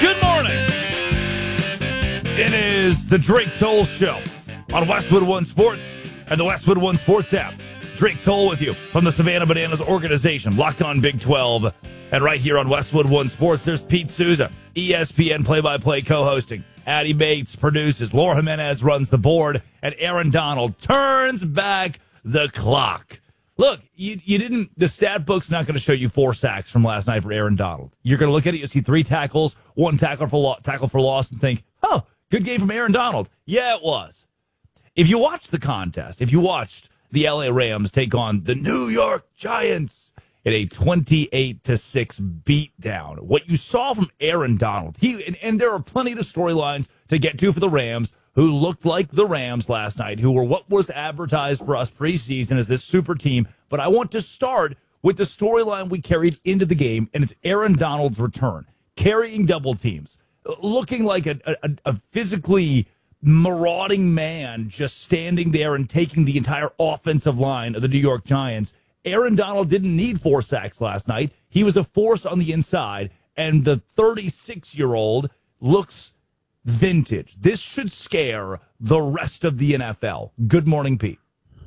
Good morning. It is the Drake Toll Show on Westwood One Sports and the Westwood One Sports app. Drake Toll with you from the Savannah Bananas organization, Locked On Big 12. And right here on Westwood One Sports, there's Pete Souza, ESPN play-by-play co-hosting. Addie Bates produces. Laura Jimenez runs the board. And Aaron Donald turns back the clock. Look, you didn't. The stat book's not going to show you 4 sacks from last night for Aaron Donald. You're going to look at it. You'll see 3 tackles, 1 tackle for loss, and think, oh, good game from Aaron Donald. Yeah, it was. If you watched the contest, if you watched the LA Rams take on the New York Giants in a 28-6 beatdown, what you saw from Aaron Donald, and there are plenty of storylines to get to for the Rams, who looked like the Rams last night, who were what was advertised for us preseason as this super team. But I want to start with the storyline we carried into the game, and it's Aaron Donald's return, carrying double teams, looking like a physically marauding man, just standing there and taking the entire offensive line of the New York Giants. Aaron Donald didn't need 4 sacks last night. He was a force on the inside, and the 36-year-old looks vintage. This should scare the rest of the NFL. Good morning, Pete.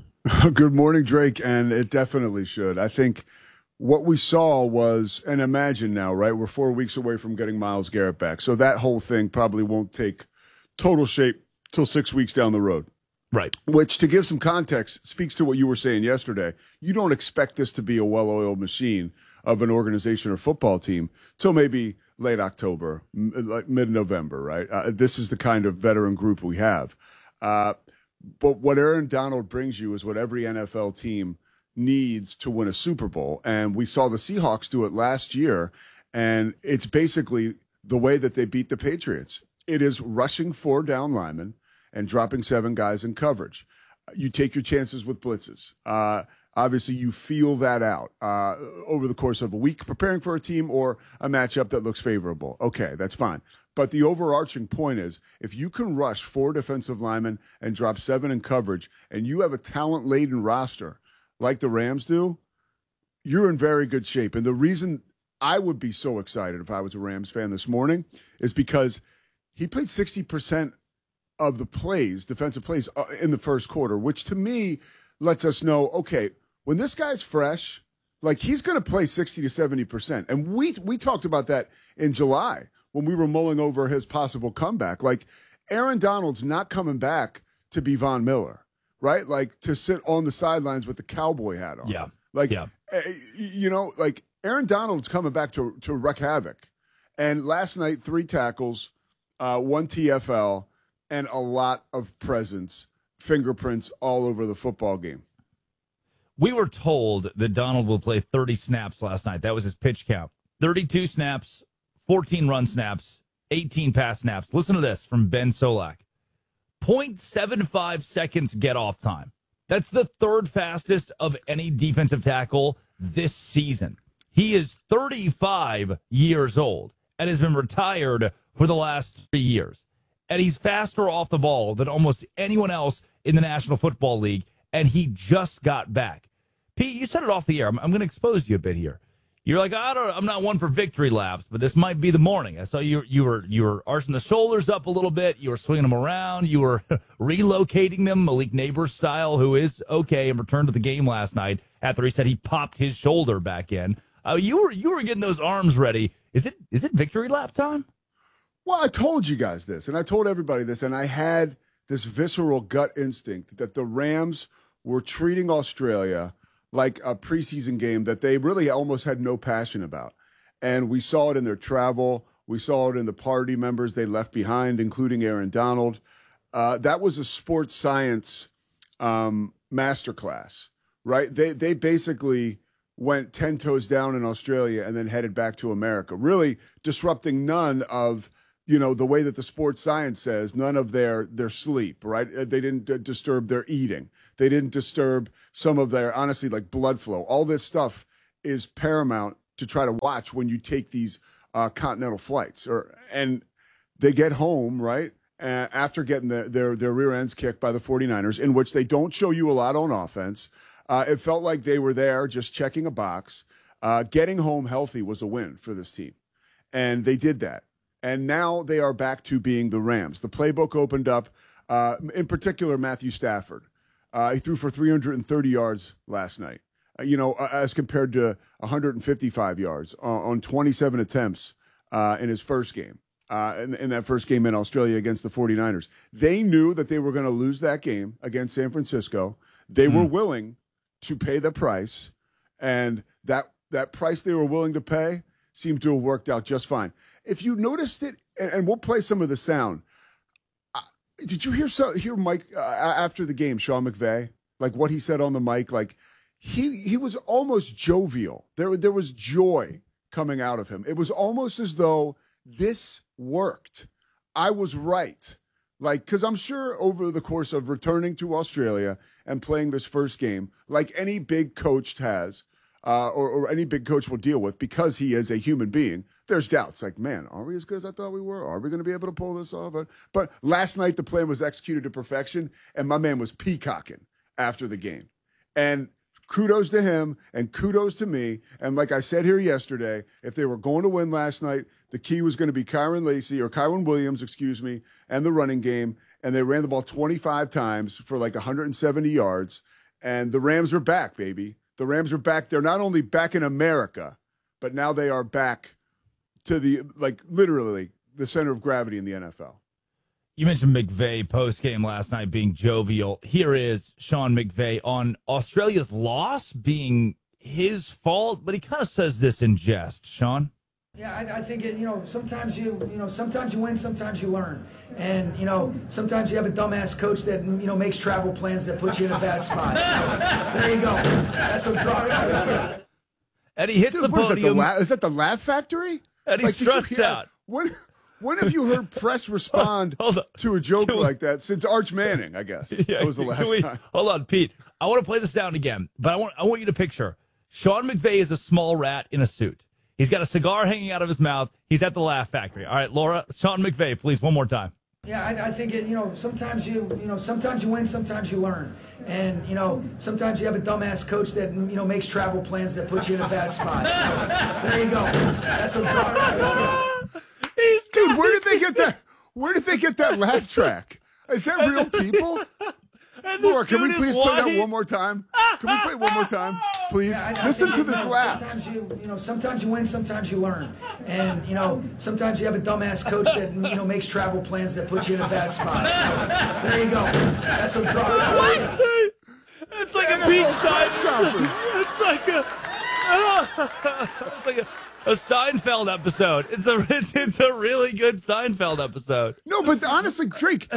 Good morning, Drake, and it definitely should. I think what we saw was, and imagine now, right, we're 4 weeks away from getting Myles Garrett back, so that whole thing probably won't take total shape till 6 weeks down the road. Right. Which, to give some context, speaks to what you were saying yesterday. You don't expect this to be a well-oiled machine of an organization or football team till maybe late October, like mid-November, right? This is the kind of veteran group we have. But what Aaron Donald brings you is what every NFL team needs to win a Super Bowl. And we saw the Seahawks do it last year, and it's basically the way that they beat the Patriots. It is rushing 4 down linemen and dropping 7 guys in coverage. You take your chances with blitzes. Obviously, you feel that out over the course of a week preparing for a team or a matchup that looks favorable. Okay, that's fine. But the overarching point is, if you can rush 4 defensive linemen and drop 7 in coverage, and you have a talent-laden roster like the Rams do, you're in very good shape. And the reason I would be so excited if I was a Rams fan this morning is because he played 60% of the plays, defensive plays, in the first quarter, which to me lets us know, okay, when this guy's fresh, like, he's going to play 60 to 70%. And we talked about that in July when we were mulling over his possible comeback. Like, Aaron Donald's not coming back to be Von Miller, right? Like, to sit on the sidelines with the cowboy hat on. Yeah. Like, yeah. Like, Aaron Donald's coming back to wreak havoc. And last night, 3 tackles, 1 TFL, and a lot of presence, fingerprints all over the football game. We were told that Donald will play 30 snaps last night. That was his pitch count. 32 snaps, 14 run snaps, 18 pass snaps. Listen to this from Ben Solak. 0.75 seconds get off time. That's the 3rd fastest of any defensive tackle this season. He is 35 years old and has been retired for the last 3 years. And he's faster off the ball than almost anyone else in the National Football League, and he just got back. Pete, you said it off the air. I'm going to expose you a bit here. You're like, I'm not one for victory laps, but this might be the morning. I saw you were arching the shoulders up a little bit. You were swinging them around. You were relocating them, Malik Neighbors style, who is okay and returned to the game last night after he said he popped his shoulder back in. You were getting those arms ready. Is it victory lap time? Well, I told you guys this, and I told everybody this, and I had this visceral gut instinct that the Rams were treating Australia like a preseason game that they really almost had no passion about. And we saw it in their travel. We saw it in the party members they left behind, including Aaron Donald. That was a sports science masterclass, right? They basically went 10 toes down in Australia and then headed back to America, really disrupting none of the way that the sports science says, none of their sleep, right? They didn't disturb their eating. They didn't disturb some of their, honestly, like blood flow. All this stuff is paramount to try to watch when you take these continental flights. And they get home, right, after getting their rear ends kicked by the 49ers, in which they don't show you a lot on offense. It felt like they were there just checking a box. Getting home healthy was a win for this team. And they did that. And now they are back to being the Rams. The playbook opened up, in particular, Matthew Stafford. He threw for 330 yards last night, as compared to 155 yards on 27 attempts in his first game, in that first game in Australia against the 49ers. They knew that they were going to lose that game against San Francisco. They were willing to pay the price, and that price they were willing to pay seemed to have worked out just fine. If you noticed it, and we'll play some of the sound, did you hear Mike after the game, Sean McVay, like what he said on the mic? Like he was almost jovial. There was joy coming out of him. It was almost as though this worked. I was right. Like, because I'm sure over the course of returning to Australia and playing this first game, like any big coach has, or any big coach will deal with, because he is a human being, there's doubts. Like, man, are we as good as I thought we were? Are we going to be able to pull this off? But last night, the plan was executed to perfection, and my man was peacocking after the game. And kudos to him, and kudos to me. And like I said here yesterday, if they were going to win last night, the key was going to be Kyren Williams, and the running game. And they ran the ball 25 times for like 170 yards. And the Rams are back, baby. The Rams are back. They're not only back in America, but now they are back to literally the center of gravity in the NFL. You mentioned McVay post-game last night being jovial. Here is Sean McVay on Australia's loss being his fault, but he kind of says this in jest. Sean? Yeah, I think sometimes you win, sometimes you learn, and sometimes you have a dumbass coach that makes travel plans that put you in a bad spot. So, there you go. That's what brought. And he hits the podium. Is that the Laugh Factory? And he struts out. When have you heard press respond to a joke like that since Arch Manning? I guess that was the last time. Hold on, Pete. I want to play the sound again, but I want you to picture Sean McVay is a small rat in a suit. He's got a cigar hanging out of his mouth. He's at the Laugh Factory. All right, Laura, Sean McVay, please, one more time. Yeah, I think sometimes you win, sometimes you learn, and sometimes you have a dumbass coach that makes travel plans that put you in a bad spot. So, there you go. That's what brought. Dude, where did they get that laugh track? Is that real people? Laura, can we please play that one more time? Can we play it one more time, please? Yeah, Listen to this laugh. Sometimes you win, sometimes you learn, and sometimes you have a dumbass coach that makes travel plans that put you in a bad spot. So, there you go. That's what brought. What? It's like a peak size conference. It's like a Seinfeld episode. It's a really good Seinfeld episode. No, but honestly, Drake,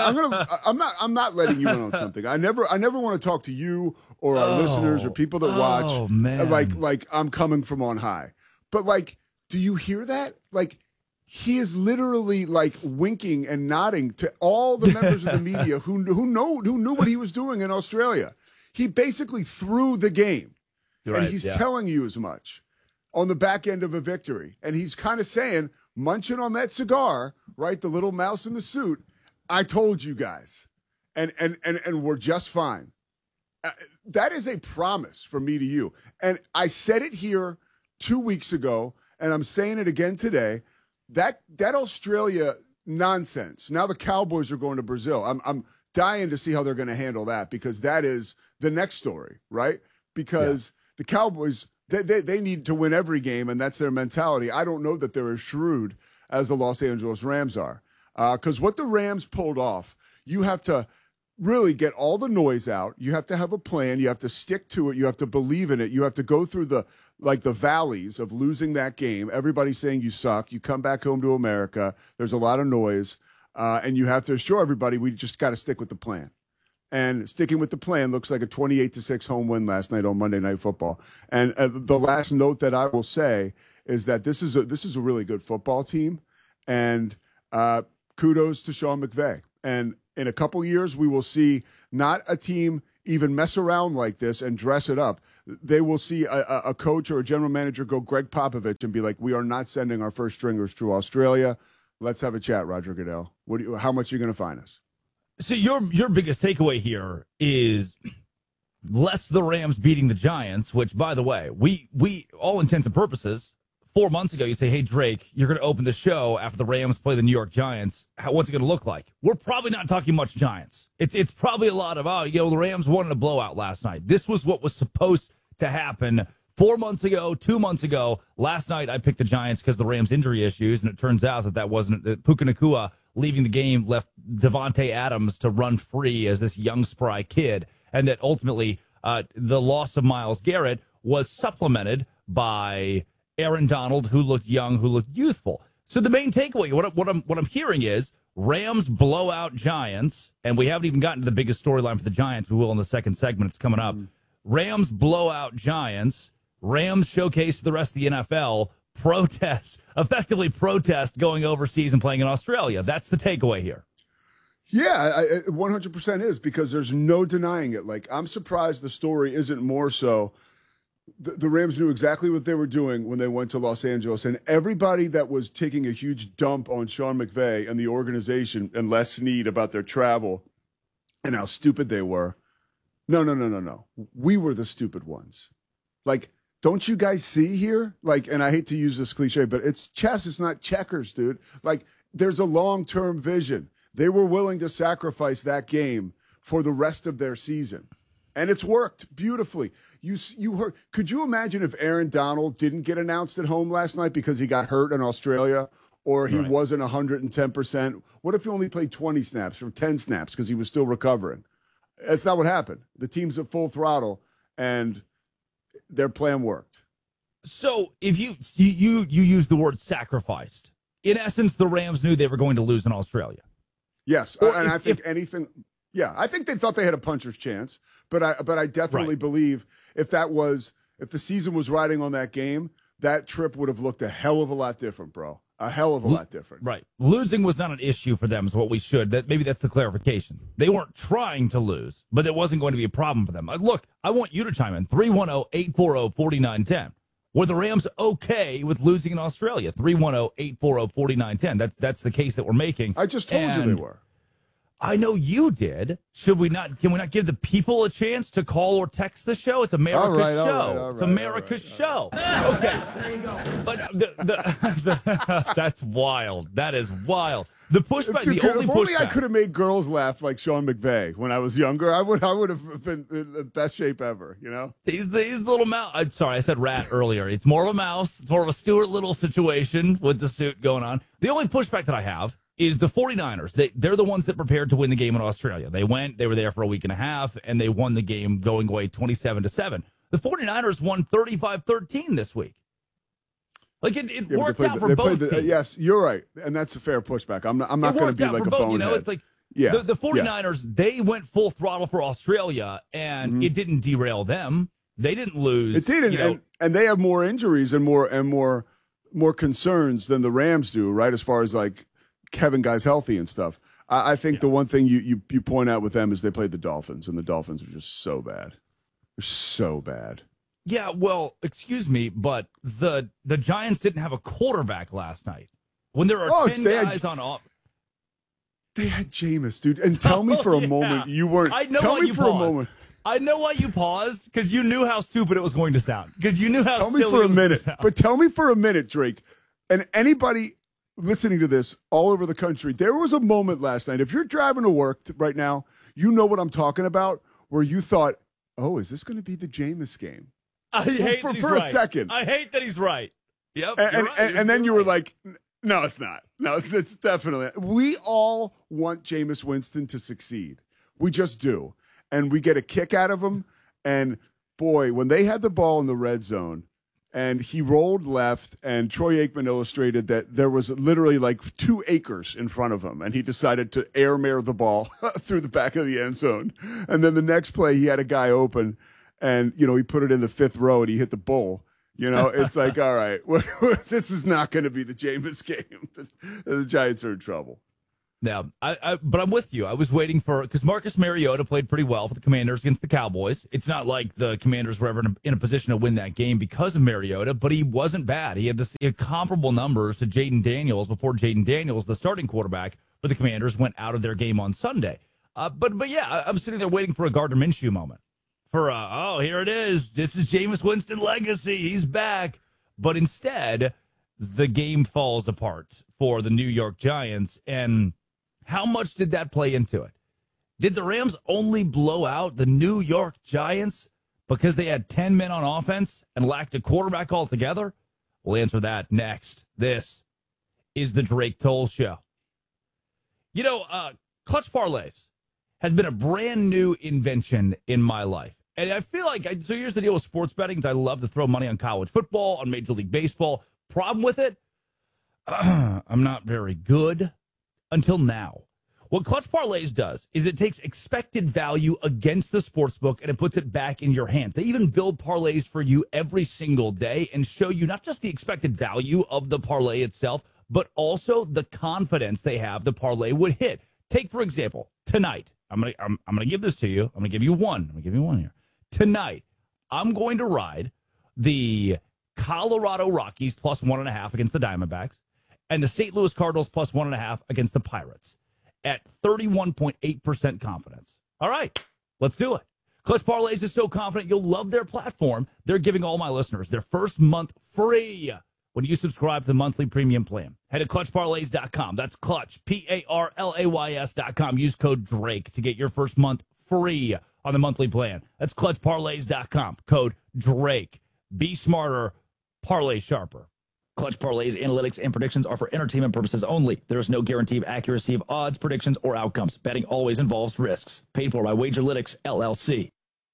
I'm not letting you in on something. I never want to talk to you or our listeners or people that watch like I'm coming from on high. But do you hear that? He is literally winking and nodding to all the members of the media who knew what he was doing in Australia. He basically threw the game. Right, and he's telling you as much on the back end of a victory. And he's kind of saying, munching on that cigar, right? The little mouse in the suit. I told you guys. And we're just fine. That is a promise from me to you. And I said it here 2 weeks ago, and I'm saying it again today. That Australia nonsense. Now the Cowboys are going to Brazil. I'm dying to see how they're going to handle that, because that is the next story, right? Because the Cowboys, they need to win every game, and that's their mentality. I don't know that they're as shrewd as the Los Angeles Rams are. Because what the Rams pulled off, you have to really get all the noise out. You have to have a plan. You have to stick to it. You have to believe in it. You have to go through the valleys of losing that game. Everybody's saying you suck. You come back home to America. There's a lot of noise. And you have to assure everybody we just got to stick with the plan. And sticking with the plan looks like a 28-6 home win last night on Monday Night Football. And the last note that I will say is that this is a really good football team. And kudos to Sean McVay. And in a couple years, we will see not a team even mess around like this and dress it up. They will see a coach or a general manager go Greg Popovich and be like, we are not sending our first stringers to Australia. Let's have a chat, Roger Goodell. How much are you going to fine us? So your biggest takeaway here is less the Rams beating the Giants, which, by the way, we all intents and purposes, 4 months ago, you say, hey, Drake, you're going to open the show after the Rams play the New York Giants. What's it going to look like? We're probably not talking much Giants. It's probably a lot of, the Rams won in a blowout last night. This was what was supposed to happen 4 months ago, 2 months ago. Last night, I picked the Giants because of the Rams' injury issues, and it turns out that wasn't. Puka Nacua leaving the game left Devontae Adams to run free as this young, spry kid, and that ultimately the loss of Myles Garrett was supplemented by Aaron Donald, who looked young, who looked youthful. So the main takeaway, what I'm hearing is Rams blow out Giants, and we haven't even gotten to the biggest storyline for the Giants. We will in the second segment. It's coming up. Rams blow out Giants. Rams showcase to the rest of the NFL, effectively protest going overseas and playing in Australia. That's the takeaway here. Yeah, 100% is, because there's no denying it. Like, I'm surprised the story isn't more so. The Rams knew exactly what they were doing when they went to Los Angeles, and everybody that was taking a huge dump on Sean McVay and the organization and Les Snead about their travel and how stupid they were. No. We were the stupid ones. Like, don't you guys see here? Like, and I hate to use this cliche, but it's chess. It's not checkers, dude. Like, there's a long-term vision. They were willing to sacrifice that game for the rest of their season. And it's worked beautifully. You heard? Could you imagine if Aaron Donald didn't get announced at home last night because he got hurt in Australia, or he wasn't 110%? What if he only played 20 snaps or 10 snaps because he was still recovering? That's not what happened. The team's at full throttle, and their plan worked. So if you use the word sacrificed, in essence, the Rams knew they were going to lose in Australia. Yes, and I think anything. Yeah, I think they thought they had a puncher's chance, but I definitely believe if the season was riding on that game, that trip would have looked a hell of a lot different, bro. A hell of a lot different. Right. Losing was not an issue for them is what we should. Maybe that's the clarification. They weren't trying to lose, but it wasn't going to be a problem for them. Look, I want you to chime in. 310-840-4910. Were the Rams okay with losing in Australia? 310-840-4910. That's the case that we're making. I just told you they were. I know you did. Can we not give the people a chance to call or text the show? It's America's show. It's America's show. Okay. There you go. But that's wild. That is wild. The pushback, Dude, the only if only pushback. I could have made girls laugh like Sean McVay when I was younger, I would have been in the best shape ever, you know? He's the little mouse. I'm sorry, I said rat earlier. It's more of a mouse. It's more of a Stuart Little situation with the suit going on. The only pushback that I have is the 49ers. They're the ones that prepared to win the game in Australia. They were there for a week and a half, and they won the game going away 27-7. The 49ers won 35-13 this week. Like, it worked out for both teams. Yes, you're right, and that's a fair pushback. I'm not going to be like a bonehead. You know, it's like the 49ers, they went full throttle for Australia, and it didn't derail them. They didn't lose. It didn't, and they have more injuries and more concerns than the Rams do, right, as far as, like, Kevin guys healthy and stuff. I think the one thing you point out with them is they played the Dolphins, and the Dolphins are just so bad. They're so bad. Yeah, well, excuse me, but the Giants didn't have a quarterback last night. When there are 10 guys on off. They had Jameis, dude. And tell me for a moment you weren't. I know tell why me you for paused. a moment. I know why you paused, because you knew how stupid it was going to sound. Because you knew how tell silly me for it was a minute. going to sound. But tell me for a minute, Drake, and anybody listening to this all over the country, there was a moment last night. If you're driving to work right now, you know what I'm talking about, where you thought, oh, is this going to be the Jameis game? I hate that he's for right. a second. I hate that he's right. Yep. And then you were like, no, it's not. No, it's definitely. We all want Jameis Winston to succeed. We just do. And we get a kick out of him. And boy, when they had the ball in the red zone and he rolled left, and Troy Aikman illustrated that there was literally like 2 acres in front of him, and he decided to airmare the ball through the back of the end zone. And then the next play, he had a guy open, and, you know, he put it in the 5th row and he hit the bull. You know, it's like, all right, this is not going to be the Jameis game. The Giants are in trouble. Yeah, but I'm with you. I was waiting because Marcus Mariota played pretty well for the Commanders against the Cowboys. It's not like the Commanders were ever in a position to win that game because of Mariota, but he wasn't bad. He had comparable numbers to Jaden Daniels before Jaden Daniels, the starting quarterback for the Commanders, went out of their game on Sunday. But yeah, I'm sitting there waiting for a Gardner Minshew moment. Here it is. This is Jameis Winston legacy. He's back. But instead, the game falls apart for the New York Giants. And how much did that play into it? Did the Rams only blow out the New York Giants because they had 10 men on offense and lacked a quarterback altogether? We'll answer that next. This is the Drake Toll Show. You know, clutch parlays has been a brand new invention in my life. And I feel like, so here's the deal with sports betting. I love to throw money on college football, on Major League Baseball. Problem with it, I'm not very good until now. What Clutch Parlays does is it takes expected value against the sportsbook and it puts it back in your hands. They even build parlays for you every single day and show you not just the expected value of the parlay itself, but also the confidence they have the parlay would hit. Take, for example, tonight. I'm gonna give this to you. I'm gonna give you one. I'm gonna give you one here. Tonight, I'm going to ride the Colorado Rockies plus 1.5 against the Diamondbacks and the St. Louis Cardinals plus 1.5 against the Pirates at 31.8% confidence. All right, let's do it. Clutch Parlays is so confident you'll love their platform. They're giving all my listeners their first month free when you subscribe to the monthly premium plan. Head to clutchparlays.com. That's clutch, P-A-R-L-A-Y-S.com. Use code Drake to get your first month free on the monthly plan. That's clutchparlays.com. Code Drake. Be smarter, parlay sharper. Clutch Parlays, analytics, and predictions are for entertainment purposes only. There is no guarantee of accuracy of odds, predictions, or outcomes. Betting always involves risks. Paid for by Wagerlytics, LLC.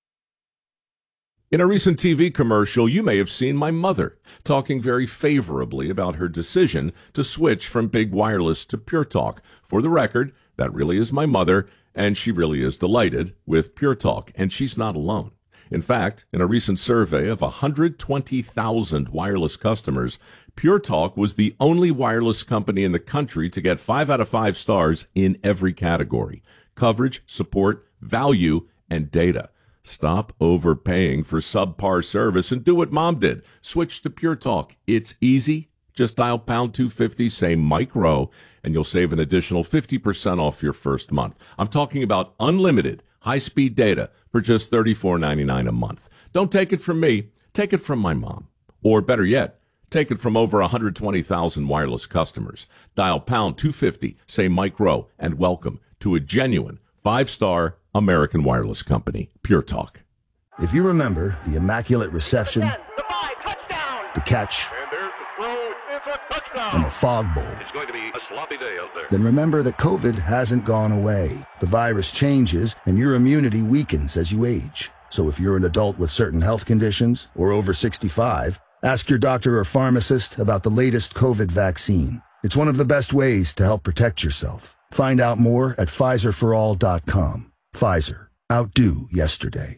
In a recent TV commercial, you may have seen my mother talking very favorably about her decision to switch from big wireless to Pure Talk. For the record, that really is my mother, and she really is delighted with Pure Talk, and she's not alone. In fact, in a recent survey of 120,000 wireless customers, Pure Talk was the only wireless company in the country to get 5 out of 5 stars in every category: coverage, support, value, and data. Stop overpaying for subpar service and do what Mom did. Switch to Pure Talk. It's easy. Just dial pound 250, say Mike Rowe, and you'll save an additional 50% off your first month. I'm talking about unlimited high-speed data for just $34.99 a month. Don't take it from me. Take it from my mom. Or better yet, take it from over 120,000 wireless customers. Dial pound 250, say Mike Rowe, and welcome to a genuine 5-star American wireless company, Pure Talk. If you remember the immaculate reception, the catch, and the fog bowl, it's going to be a sloppy day out there. Then remember that COVID hasn't gone away. The virus changes and your immunity weakens as you age. So if you're an adult with certain health conditions or over 65, ask your doctor or pharmacist about the latest COVID vaccine. It's one of the best ways to help protect yourself. Find out more at PfizerForAll.com. Pfizer. Outdo yesterday.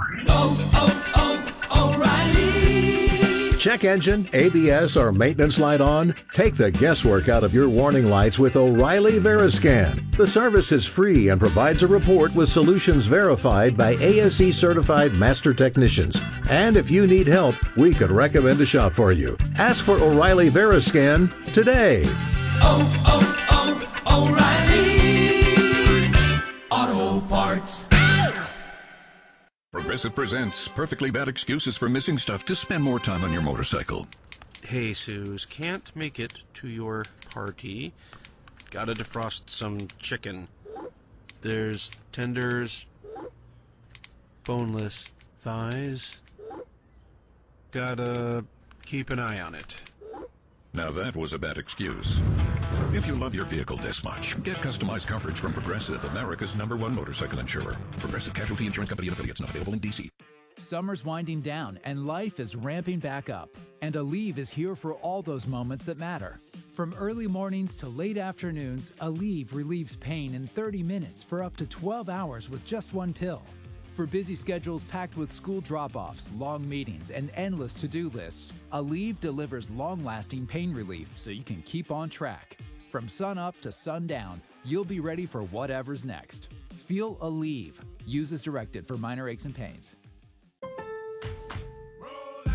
O'Reilly. Check engine, ABS, or maintenance light on? Take the guesswork out of your warning lights with O'Reilly Veriscan. The service is free and provides a report with solutions verified by ASE-certified master technicians. And if you need help, we could recommend a shop for you. Ask for O'Reilly Veriscan today. O'Reilly Auto Parts. Progressive presents Perfectly Bad Excuses for Missing Stuff to spend more time on your motorcycle. Hey, Suze, can't make it to your party. Gotta defrost some chicken. There's tenders, boneless thighs. Gotta keep an eye on it. Now that was a bad excuse. If you love your vehicle this much, get customized coverage from Progressive, America's #1 motorcycle insurer. Progressive Casualty Insurance Company and affiliates, not available in D.C. Summer's winding down and life is ramping back up. And Aleve is here for all those moments that matter. From early mornings to late afternoons, Aleve relieves pain in 30 minutes for up to 12 hours with just one pill. For busy schedules packed with school drop-offs, long meetings, and endless to-do lists, Aleve delivers long-lasting pain relief so you can keep on track. From sun up to sundown, you'll be ready for whatever's next. Feel Aleve. Use as directed for minor aches and pains.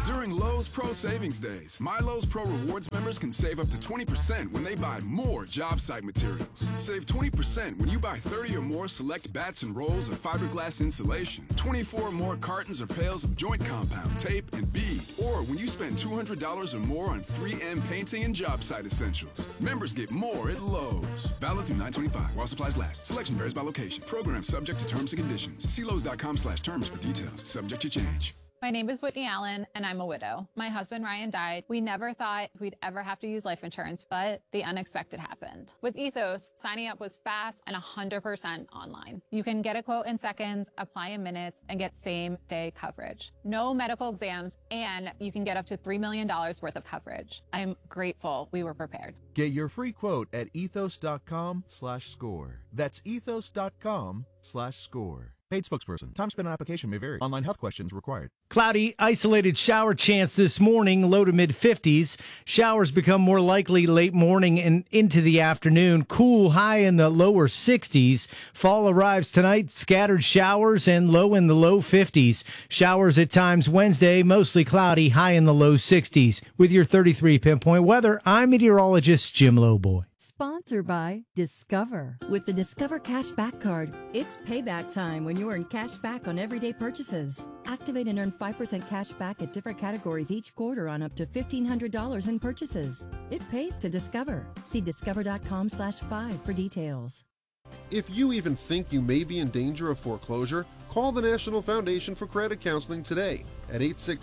During Lowe's Pro Savings Days, My Lowe's Pro Rewards members can save up to 20% when they buy more job site materials. Save 20% when you buy 30 or more select bats and rolls of fiberglass insulation, 24 or more cartons or pails of joint compound, tape, and bead, or when you spend $200 or more on 3M painting and job site essentials. Members get more at Lowe's. Valid through 9/25 while supplies last. Selection varies by location. Program subject to terms and conditions. See Lowe's.com/terms for details. Subject to change. My name is Whitney Allen, and I'm a widow. My husband, Ryan, died. We never thought we'd ever have to use life insurance, but the unexpected happened. With Ethos, signing up was fast and 100% online. You can get a quote in seconds, apply in minutes, and get same-day coverage. No medical exams, and you can get up to $3 million worth of coverage. I'm grateful we were prepared. Get your free quote at ethos.com/score. That's ethos.com/score. Paid spokesperson. Time spent on application may vary. Online health questions required. Cloudy, isolated shower chance this morning, low to mid-50s. Showers become more likely late morning and into the afternoon. Cool high in the lower 60s. Fall arrives tonight, scattered showers and low in the low 50s. Showers at times Wednesday, mostly cloudy, high in the low 60s. With your 33 pinpoint weather, I'm meteorologist Jim Lowboy. Sponsored by Discover. With the Discover Cashback Card, it's payback time when you earn cash back on everyday purchases. Activate and earn 5% cash back at different categories each quarter on up to $1,500 in purchases. It pays to Discover. See discover.com/5 for details. If you even think you may be in danger of foreclosure, call the National Foundation for Credit Counseling today at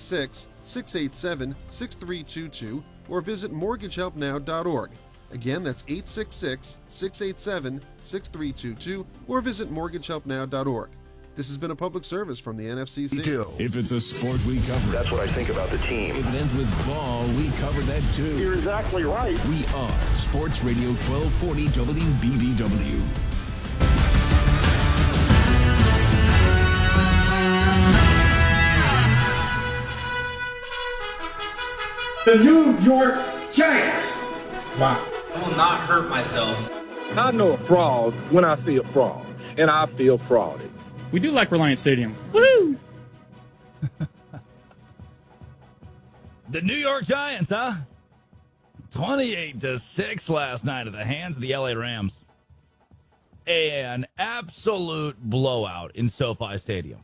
866-687-6322 or visit mortgagehelpnow.org. Again, that's 866-687-6322 or visit mortgagehelpnow.org. This has been a public service from the NFCC. If it's a sport, we cover it. That's what I think about the team. If it ends with ball, we cover that too. You're exactly right. We are Sports Radio 1240 WBBW. The New York Giants. Wow. I will not hurt myself. I know a fraud when I see a fraud, and I feel frauded. We do like Reliant Stadium. Woo! The New York Giants, huh? 28-6 last night at the hands of the LA Rams. An absolute blowout in SoFi Stadium.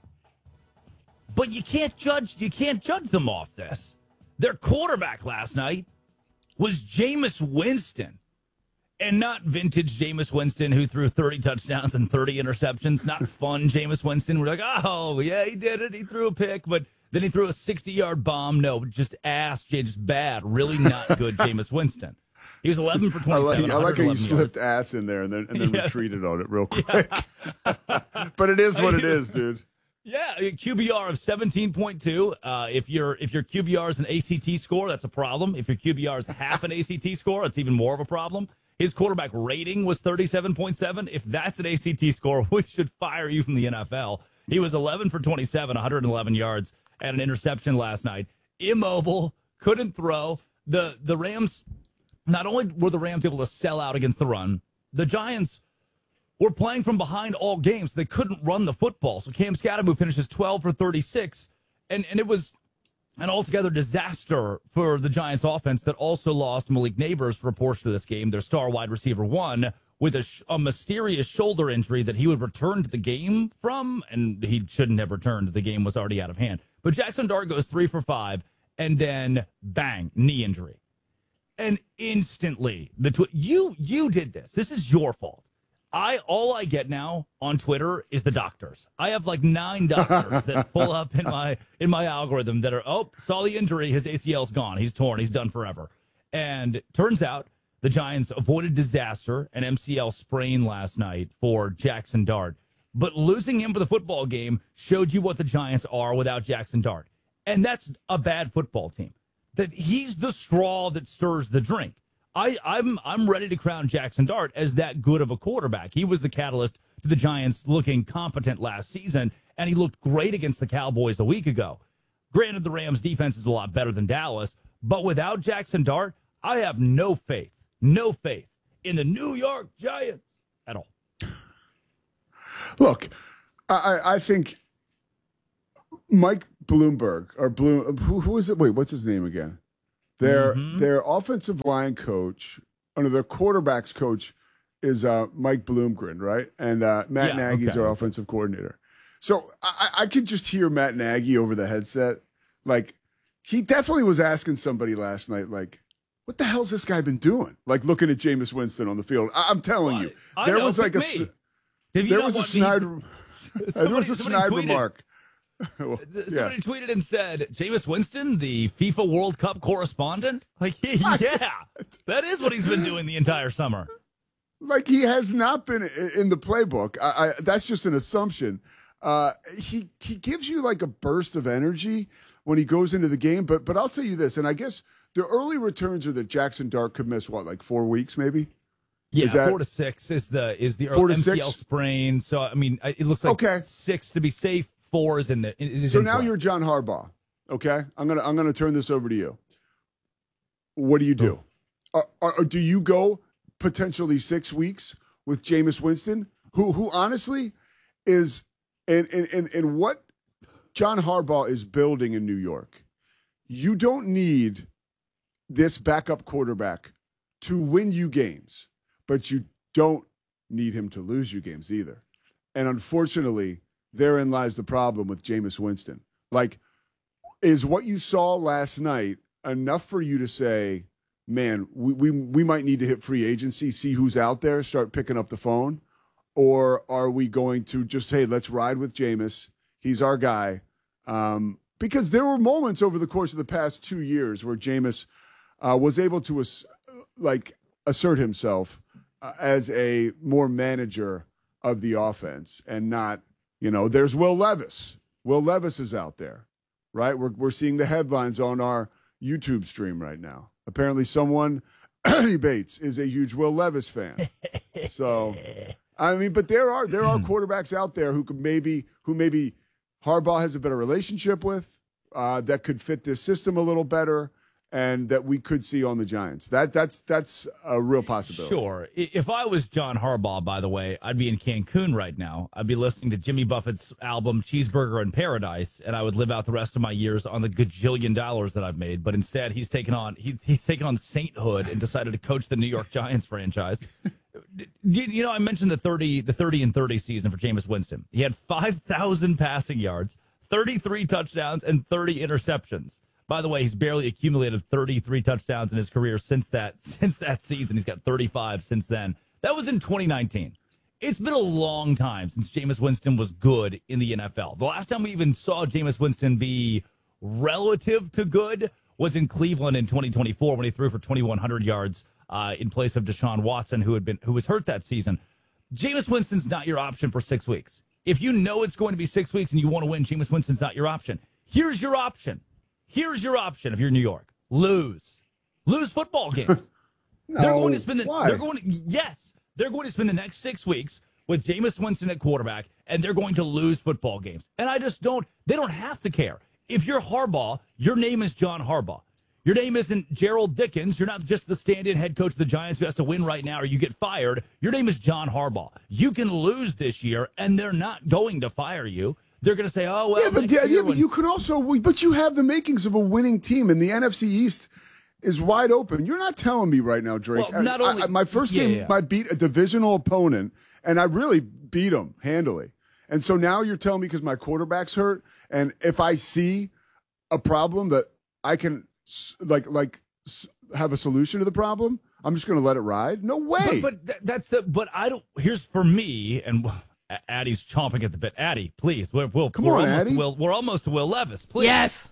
But you can't judge them off this. Their quarterback last night was Jameis Winston. And not vintage Jameis Winston who threw 30 touchdowns and 30 interceptions. Not fun Jameis Winston. We're like, oh, yeah, he did it. He threw a pick, but then he threw a 60-yard bomb. No, just ass, just bad. Really not good Jameis Winston. He was 11 for 27. I like how you slipped ass in there and then retreated on it real quick. Yeah. But it is what it is, dude. Yeah, a QBR of 17.2. If your QBR is an ACT score, that's a problem. If your QBR is half an ACT score, it's even more of a problem. His quarterback rating was 37.7. If that's an ACT score, we should fire you from the NFL. He was 11 for 27, 111 yards, and an interception last night. Immobile, couldn't throw. The Rams, not only were the Rams able to sell out against the run, the Giants were playing from behind all games. They couldn't run the football. So Cam Scatterbo finishes 12 for 36, and it was an altogether disaster for the Giants offense that also lost Malik Neighbors for a portion of this game. Their star wide receiver one with a mysterious shoulder injury that he would return to the game from, and he shouldn't have returned. The game was already out of hand. But Jackson Dart goes 3 for 5, and then bang, knee injury. And instantly, you did this. This is your fault. All I get now on Twitter is the doctors. I have like 9 doctors that pull up in my algorithm that are, saw the injury, his ACL's gone, he's torn, he's done forever. And turns out the Giants avoided disaster, an MCL sprain last night for Jackson Dart. But losing him for the football game showed you what the Giants are without Jackson Dart. And that's a bad football team. That he's the straw that stirs the drink. I'm ready to crown Jackson Dart as that good of a quarterback. He was the catalyst to the Giants looking competent last season, and he looked great against the Cowboys a week ago. Granted, the Rams' defense is a lot better than Dallas, but without Jackson Dart, I have no faith in the New York Giants at all. Look, I think Mike Bloomberg or Bloom. Who is it? Wait, what's his name again? Their offensive line coach, their quarterbacks coach is Mike Bloomgren, right? And Matt Nagy's our offensive coordinator. So I could just hear Matt Nagy over the headset. Like, he definitely was asking somebody last night, like, what the hell's this guy been doing? Like, looking at Jameis Winston on the field. I'm telling you, there was like a snide remark. Somebody tweeted and said, Jameis Winston, the FIFA World Cup correspondent? Like, yeah, that is what he's been doing the entire summer. Like, he has not been in the playbook. That's just an assumption. He gives you like a burst of energy when he goes into the game. But I'll tell you this, and I guess the early returns are that Jackson Dart could miss, what, like 4 weeks maybe? Yeah, 4 to 6 is the early MCL sprain. So, I mean, it looks like 6 to be safe. 4 is in the. So now you're John Harbaugh. Okay, I'm gonna turn this over to you. What do you do? Do you go potentially 6 weeks with Jameis Winston, who honestly is in what John Harbaugh is building in New York? You don't need this backup quarterback to win you games, but you don't need him to lose you games either. And unfortunately, therein lies the problem with Jameis Winston. Like, is what you saw last night enough for you to say, man, we might need to hit free agency, see who's out there, start picking up the phone? Or are we going to just, hey, let's ride with Jameis. He's our guy. Because there were moments over the course of the past 2 years where Jameis was able to assert himself as a more manager of the offense and not, there's Will Levis. Will Levis is out there, right? We're seeing the headlines on our YouTube stream right now. Apparently someone, Ernie Bates, is a huge Will Levis fan. So, I mean, but there are quarterbacks out there who maybe Harbaugh has a better relationship with, that could fit this system a little better, and that we could see on the Giants. That's a real possibility. Sure. If I was John Harbaugh, by the way, I'd be in Cancun right now. I'd be listening to Jimmy Buffett's album Cheeseburger in Paradise, and I would live out the rest of my years on the gajillion dollars that I've made. But instead, he's taken on sainthood and decided to coach the New York Giants franchise. I mentioned the 30-30 season for Jameis Winston. He had 5,000 passing yards, 33 touchdowns, and 30 interceptions. By the way, he's barely accumulated 33 touchdowns in his career since that season. He's got 35 since then. That was in 2019. It's been a long time since Jameis Winston was good in the NFL. The last time we even saw Jameis Winston be relative to good was in Cleveland in 2024 when he threw for 2,100 yards in place of Deshaun Watson, who was hurt that season. Jameis Winston's not your option for 6 weeks. If you know it's going to be 6 weeks and you want to win, Jameis Winston's not your option. Here's your option. Here's your option if you're New York. Lose football games. They're going to spend they're going to spend the next 6 weeks with Jameis Winston at quarterback, and they're going to lose football games. And they don't have to care. If you're Harbaugh, your name is John Harbaugh. Your name isn't Gerald Dickens. You're not just the stand-in head coach of the Giants who has to win right now or you get fired. Your name is John Harbaugh. You can lose this year, and they're not going to fire you. They're going to say, "Oh well." But you could also, but you have the makings of a winning team, and the NFC East is wide open. You're not telling me right now, Drake. Well, my first game, I beat a divisional opponent, and I really beat them handily. And so now you're telling me because my quarterback's hurt, and if I see a problem that I can have a solution to the problem, I'm just going to let it ride? No way. But I don't. Here's for me and. Addie's chomping at the bit. Addie, please. We're almost to Will Levis. Please. Yes.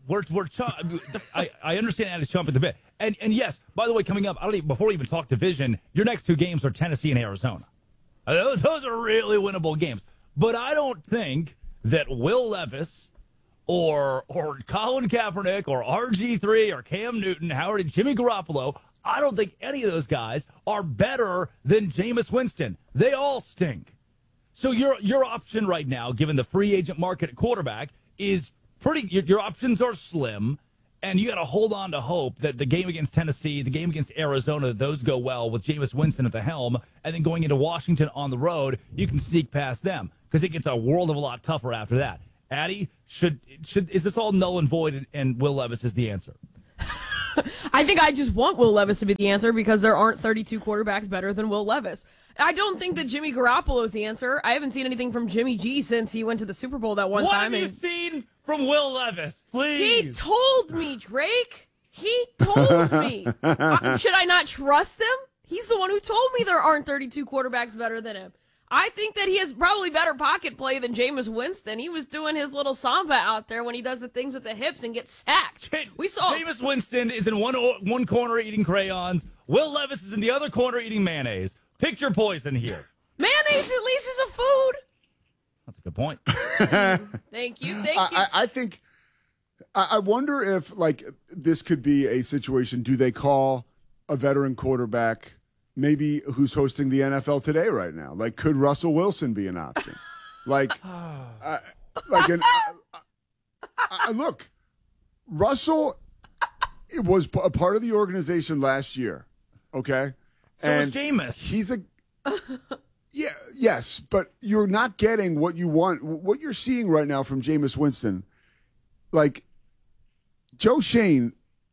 I understand Addie's chomping at the bit. And yes, by the way, coming up, before we even talk division, your next 2 games are Tennessee and Arizona. Those are really winnable games. But I don't think that Will Levis or Colin Kaepernick or RG3 or Cam Newton, Jimmy Garoppolo, I don't think any of those guys are better than Jameis Winston. They all stink. So your option right now, given the free agent market at quarterback, is pretty. Your options are slim, and you got to hold on to hope that the game against Tennessee, the game against Arizona, those go well with Jameis Winston at the helm, and then going into Washington on the road, you can sneak past them because it gets a world of a lot tougher after that. Addie, is this all null and void, and Will Levis is the answer? I think I just want Will Levis to be the answer because there aren't 32 quarterbacks better than Will Levis. I don't think that Jimmy Garoppolo is the answer. I haven't seen anything from Jimmy G since he went to the Super Bowl that one time. What have you seen from Will Levis? Please. He told me, Drake. He told me. Should I not trust him? He's the one who told me there aren't 32 quarterbacks better than him. I think that he has probably better pocket play than Jameis Winston. He was doing his little samba out there when he does the things with the hips and gets sacked. We saw Jameis Winston is in one corner eating crayons. Will Levis is in the other corner eating mayonnaise. Pick your poison here. Mayonnaise at least is a food. That's a good point. Thank you. Thank you. I think I wonder if like this could be a situation. Do they call a veteran quarterback? Maybe who's hosting the NFL Today right now? Like, could Russell Wilson be an option? Look, Russell was a part of the organization last year. Okay, so was Jameis. He's yes, but you're not getting what you want. What you're seeing right now from Jameis Winston, like Joe Shane.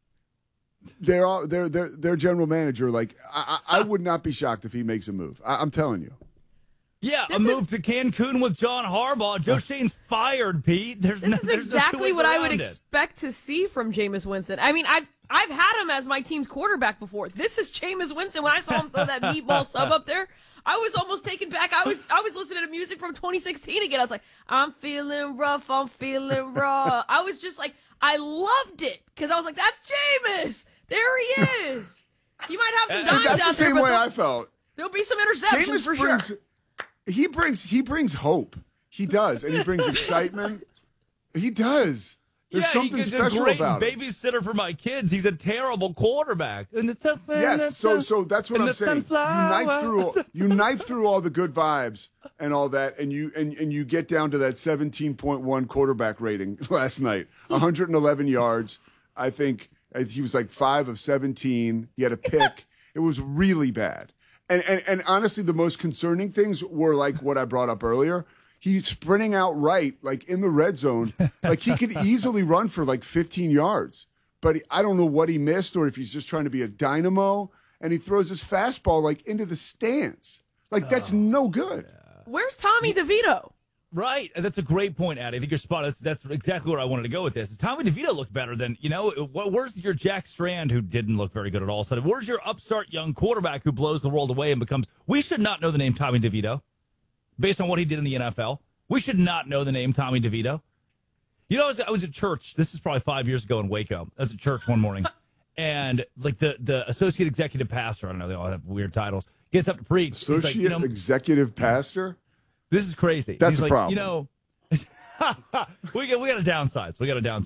Their general manager. Like I would not be shocked if he makes a move. I'm telling you. Yeah, a move to Cancun with John Harbaugh. Joe Shane's fired, Pete. This is exactly what I would expect to see from Jameis Winston. I mean, I've had him as my team's quarterback before. This is Jameis Winston. When I saw him throw that meatball sub up there, I was almost taken back. I was listening to music from 2016 again. I was like, I'm feeling rough. I'm feeling raw. I was just like, I loved it because I was like, that's Jameis. There he is. He might have some dimes out there. That's the same way I felt. There'll be some interceptions Jameis for sure. He brings hope. He does, and he brings excitement. He does. There's something special about him. Babysitter for my kids. He's a terrible quarterback. And yes, so that's what I'm saying. You knife through all the good vibes and all that, and you get down to that 17.1 quarterback rating last night. 111 yards. I think he was like 5 of 17. He had a pick. It was really bad. And honestly, the most concerning things were like what I brought up earlier. He's sprinting out right, like in the red zone. Like he could easily run for like 15 yards. But I don't know what he missed or if he's just trying to be a dynamo. And he throws his fastball like into the stands. Like that's no good. Where's Tommy DeVito? Right. That's a great point, Addie. I think you're spot on. That's exactly where I wanted to go with this. Tommy DeVito looked better than, where's your Jack Strand who didn't look very good at all of a sudden? Where's your upstart young quarterback who blows the world away and becomes, we should not know the name Tommy DeVito based on what he did in the NFL. We should not know the name Tommy DeVito. I was at church. This is probably 5 years ago in Waco. I was at church one morning and like the associate executive pastor, I don't know, they all have weird titles, gets up to preach. Associate executive pastor? This is crazy. That's a problem. we got to downsize.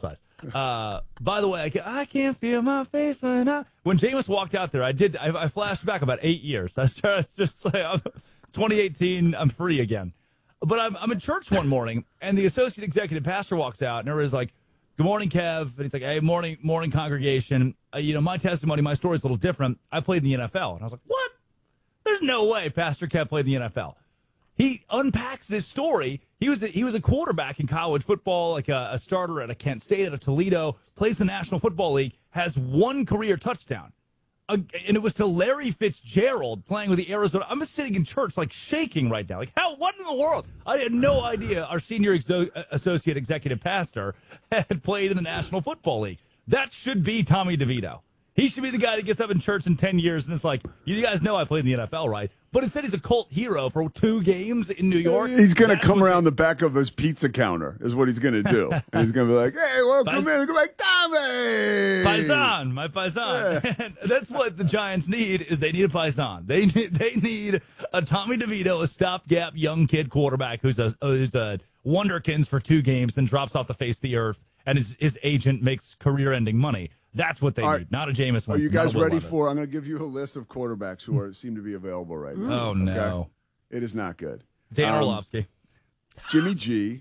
By the way, I can't feel my face when Jameis walked out there. I flashed back about 8 years. I started just like 2018. I'm free again. But I'm in church one morning, and the associate executive pastor walks out, and everybody's like, "Good morning, Kev." And he's like, "Hey, morning, congregation. My testimony, my story's a little different. I played in the NFL." And I was like, "What? There's no way Pastor Kev played in the NFL." He unpacks this story. He was a quarterback in college football, like a starter at a Kent State, at a Toledo, plays the National Football League, has one career touchdown. And it was to Larry Fitzgerald playing with the Arizona. I'm just sitting in church, like shaking right now. Like, what in the world? I had no idea our senior associate executive pastor had played in the National Football League. That should be Tommy DeVito. He should be the guy that gets up in church in 10 years and it's like, you guys know I played in the NFL, right? But instead he's a cult hero for 2 games in New York. He's going to come around the back of his pizza counter is what he's going to do. And he's going to be like, hey, welcome in. Go like, Tommy. Paisan, my Paisan. Yeah. That's what the Giants need is they need a Paisan. They need a Tommy DeVito, a stopgap young kid quarterback who's a wonderkins for 2 games, then drops off the face of the earth, and his agent makes career-ending money. That's what they need, not a Jameis Winston. Are you guys ready for? I'm going to give you a list of quarterbacks who seem to be available right now. Oh, no. Okay? It is not good. Dan Orlovsky. Jimmy G.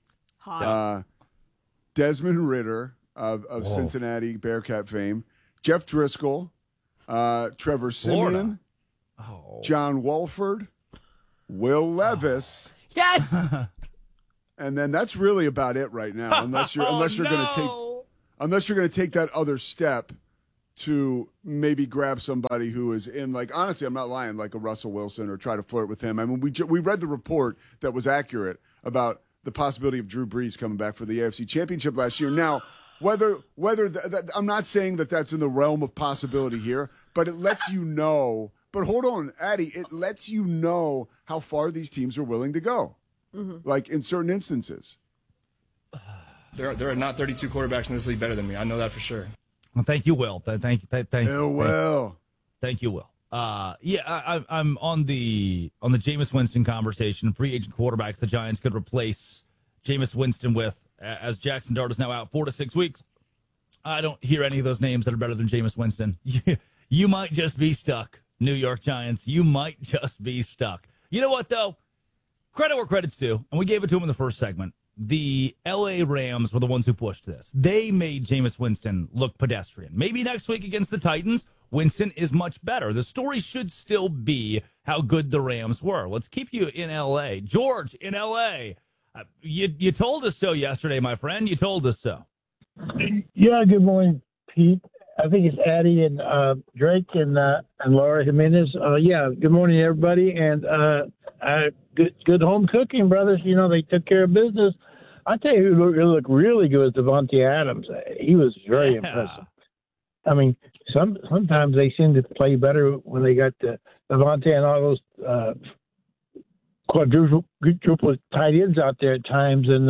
Desmond Ridder of Cincinnati Bearcat fame. Jeff Driscoll. Trevor Siemian. John Wolford. Will Levis. Yes. and then that's really about it right now. Unless you're going to take that other step to maybe grab somebody who is in, like, honestly, I'm not lying, like a Russell Wilson, or try to flirt with him. I mean, we read the report that was accurate about the possibility of Drew Brees coming back for the AFC Championship last year. Now, whether I'm not saying that that's in the realm of possibility here, but it lets you know. But hold on, Addy, it lets you know how far these teams are willing to go, like in certain instances. There are not 32 quarterbacks in this league better than me. I know that for sure. Well, thank you, Will. Thank you, Will. Thank you, Will. I'm on the Jameis Winston conversation. Free agent quarterbacks the Giants could replace Jameis Winston with, as Jackson Dart is now out 4 to 6 weeks. I don't hear any of those names that are better than Jameis Winston. You might just be stuck, New York Giants. You might just be stuck. You know what, though? Credit where credit's due, and we gave it to him in the first segment. The L.A. Rams were the ones who pushed this. They made Jameis Winston look pedestrian. Maybe next week against the Titans, Winston is much better. The story should still be how good the Rams were. Let's keep you in L.A. George, in L.A., you told us so yesterday, my friend. You told us so. Yeah, good morning, Pete. I think it's Addie and Drake and Laura Jimenez. Good morning, everybody. And good home cooking, brothers. You know, they took care of business. I tell you who looked really good was Davante Adams. He was very impressive. I mean, sometimes they seem to play better when they got Davante and all those quadruple tight ends out there at times. And,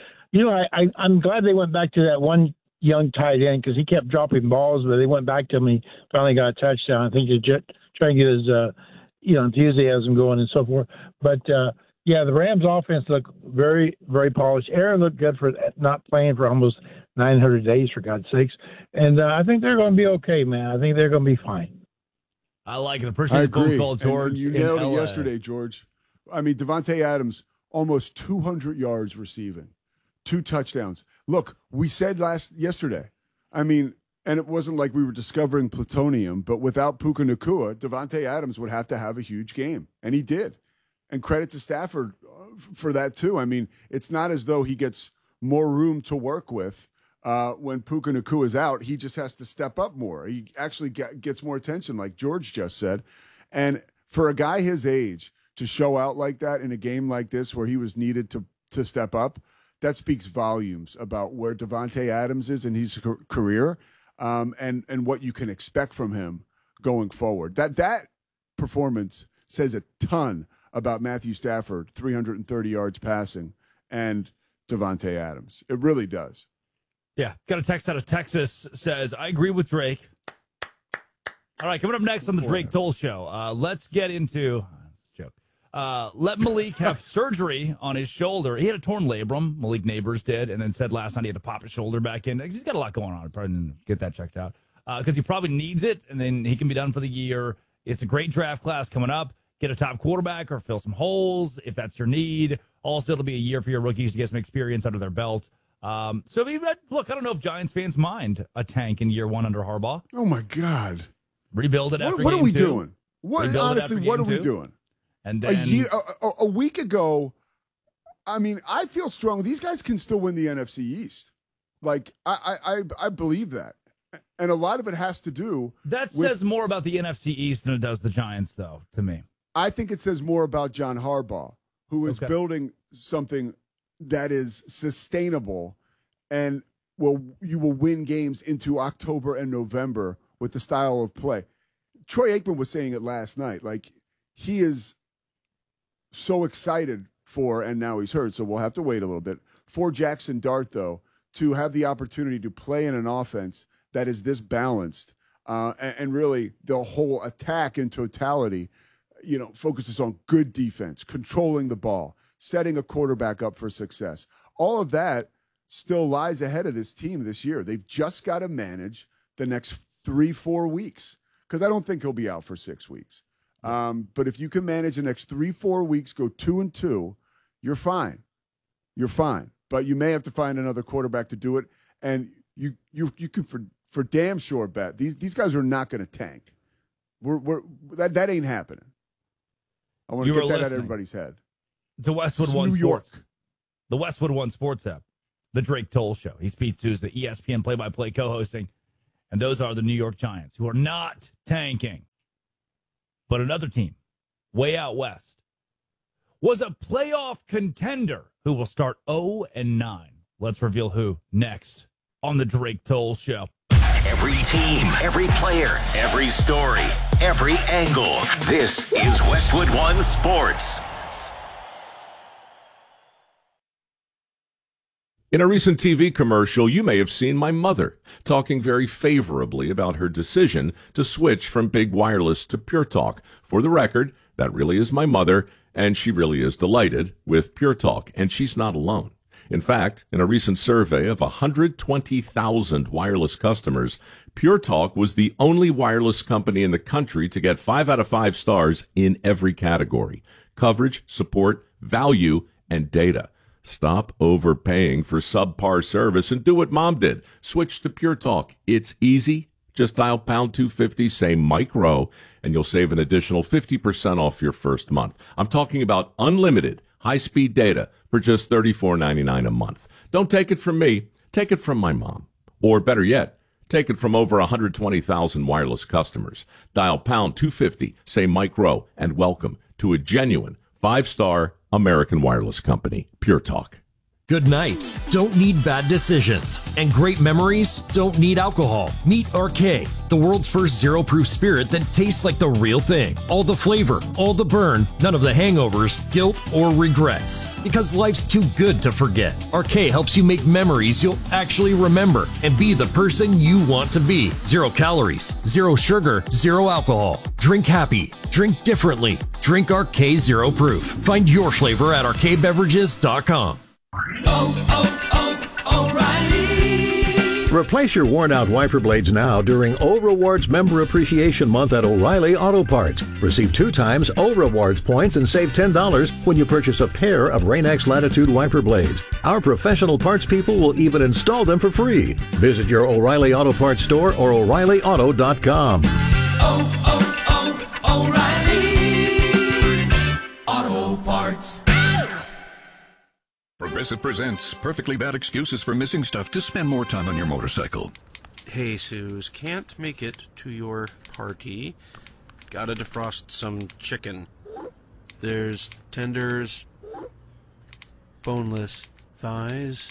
I'm glad they went back to that one young tight end because he kept dropping balls, but they went back to him and he finally got a touchdown. I think they're trying to get his, enthusiasm going and so forth. But, the Rams offense looked very, very polished. Aaron looked good for not playing for almost 900 days, for God's sakes. And I think they're going to be okay, man. I think they're going to be fine. I like it. Appreciate the phone call, George. And you nailed it yesterday, George. I mean, Davante Adams, almost 200 yards receiving, 2 touchdowns. Look, we said yesterday, I mean, and it wasn't like we were discovering plutonium, but without Puka Nacua, Davante Adams would have to have a huge game. And he did. And credit to Stafford for that, too. I mean, it's not as though he gets more room to work with when Puka Nacua is out. He just has to step up more. He actually gets more attention, like George just said. And for a guy his age to show out like that in a game like this where he was needed to step up, that speaks volumes about where Davante Adams is in his career and what you can expect from him going forward. That performance says a ton about Matthew Stafford, 330 yards passing, and Davante Adams. It really does. Yeah. Got a text out of Texas, says, I agree with Drake. All right, coming up next on the Drake Toll Show, let's get into let Malik have surgery on his shoulder. He had a torn labrum, Malik Neighbors did, and then said last night he had to pop his shoulder back in. He's got a lot going on. Probably didn't get that checked out because he probably needs it, and then he can be done for the year. It's a great draft class coming up. Get a top quarterback or fill some holes if that's your need. Also, it'll be a year for your rookies to get some experience under their belt. Look, I don't know if Giants fans mind a tank in year 1 under Harbaugh. Oh, my God. Rebuild it after What game are we 2. doing? What are we doing? And then a week ago, I mean, I feel strong. These guys can still win the NFC East. Like, I believe that. And a lot of it has to do That says more about the NFC East than it does the Giants, though, to me. I think it says more about John Harbaugh, who is building something that is sustainable and you will win games into October and November with the style of play. Troy Aikman was saying it last night. Like, he is so excited for, and now he's hurt, so we'll have to wait a little bit, for Jackson Dart, though, to have the opportunity to play in an offense that is this balanced and really the whole attack in totality, focuses on good defense, controlling the ball, setting a quarterback up for success. All of that still lies ahead of this team this year. They've just got to manage the next 3-4 weeks because I don't think he'll be out for 6 weeks. But if you can manage the next 3-4 weeks, go 2-2, you're fine. You're fine. But you may have to find another quarterback to do it. And you can for damn sure bet these guys are not going to tank. That ain't happening. I want to get that out of everybody's head. To Westwood One Sports. the Westwood One Sports app, the Drake Toll Show. He's Pete Souza, ESPN play-by-play co-hosting, and those are the New York Giants, who are not tanking. But another team, way out west, was a playoff contender who will start 0-9. Let's reveal who next on the Drake Toll Show. Every team, every player, every story, every angle. This is Westwood One Sports. In a recent TV commercial, you may have seen my mother talking very favorably about her decision to switch from Big Wireless to Pure Talk. For the record, that really is my mother, and she really is delighted with Pure Talk, and she's not alone. In fact, in a recent survey of 120,000 wireless customers, Pure Talk was the only wireless company in the country to get 5 out of 5 stars in every category: coverage, support, value, and data. Stop overpaying for subpar service and do what Mom did. Switch to Pure Talk. It's easy. Just dial pound 250, say Mike Rowe, and you'll save an additional 50% off your first month. I'm talking about unlimited high-speed data for just $34.99 a month. Don't take it from me. Take it from my mom. Or better yet, take it from over 120,000 wireless customers. Dial pound 250, say Mike Rowe, and welcome to a genuine 5-star American wireless company, Pure Talk. Good nights don't need bad decisions, and great memories don't need alcohol. Meet Arcade, the world's first zero-proof spirit that tastes like the real thing. All the flavor, all the burn, none of the hangovers, guilt, or regrets. Because life's too good to forget. Arcade helps you make memories you'll actually remember and be the person you want to be. 0 calories, 0 sugar, 0 alcohol. Drink happy. Drink differently. Drink Arcade Zero Proof. Find your flavor at arcadebeverages.com. O'Reilly. Replace your worn-out wiper blades now during O Rewards Member Appreciation Month at O'Reilly Auto Parts. Receive 2 times O Rewards points and save $10 when you purchase a pair of Rain-X Latitude wiper blades. Our professional parts people will even install them for free. Visit your O'Reilly Auto Parts store or O'ReillyAuto.com. O'Reilly Auto Parts. Progressive presents Perfectly Bad Excuses for Missing Stuff to spend more time on your motorcycle. Hey, Suze, can't make it to your party. Gotta defrost some chicken. There's tenders, boneless thighs.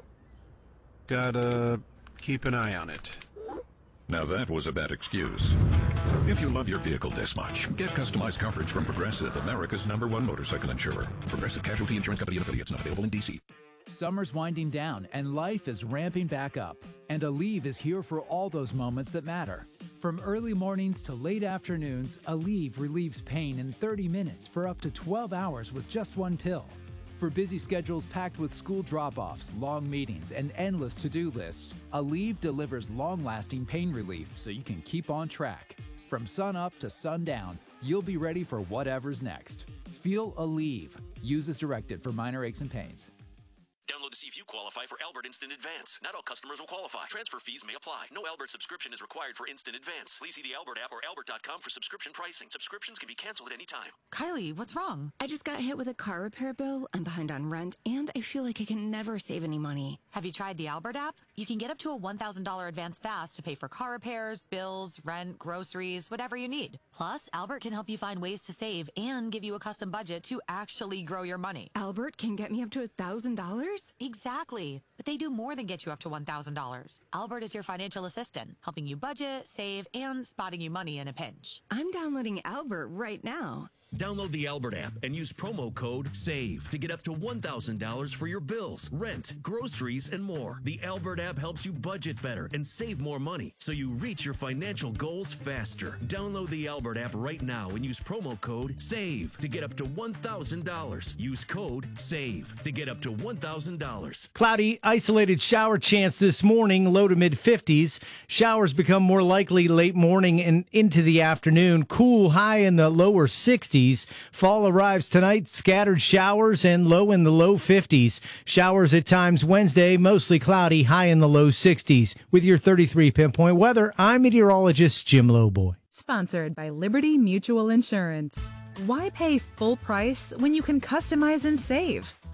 Gotta keep an eye on it. Now that was a bad excuse. If you love your vehicle this much, get customized coverage from Progressive, America's #1 motorcycle insurer. Progressive Casualty Insurance Company and Affiliates, not available in D.C. Summer's winding down and life is ramping back up. And Aleve is here for all those moments that matter. From early mornings to late afternoons, Aleve relieves pain in 30 minutes for up to 12 hours with just one pill. For busy schedules packed with school drop-offs, long meetings, and endless to-do lists, Aleve delivers long-lasting pain relief so you can keep on track. From sun up to sundown, you'll be ready for whatever's next. Feel Aleve. Use as directed for minor aches and pains. Download to see if you qualify for Albert Instant Advance. Not all customers will qualify. Transfer fees may apply. No Albert subscription is required for Instant Advance. Please see the Albert app or albert.com for subscription pricing. Subscriptions can be canceled at any time. Kylie, what's wrong? I just got hit with a car repair bill. I'm behind on rent, and I feel like I can never save any money. Have you tried the Albert app? You can get up to a $1,000 advance fast to pay for car repairs, bills, rent, groceries, whatever you need. Plus, Albert can help you find ways to save and give you a custom budget to actually grow your money. Albert can get me up to $1,000? Exactly. But they do more than get you up to $1,000. Albert is your financial assistant, helping you budget, save, and spotting you money in a pinch. I'm downloading Albert right now. Download the Albert app and use promo code SAVE to get up to $1,000 for your bills, rent, groceries, and more. The Albert app helps you budget better and save more money so you reach your financial goals faster. Download the Albert app right now and use promo code SAVE to get up to $1,000. Use code SAVE to get up to $1,000. Cloudy, isolated shower chance this morning, low to mid-50s. Showers become more likely late morning and into the afternoon. Cool high in the lower 60s. Fall arrives tonight, scattered showers and low in the low 50s. Showers at times Wednesday, mostly cloudy, high in the low 60s. With your 33 pinpoint weather, I'm meteorologist Jim Lowboy. Sponsored by Liberty Mutual Insurance. Why pay full price when you can customize and save?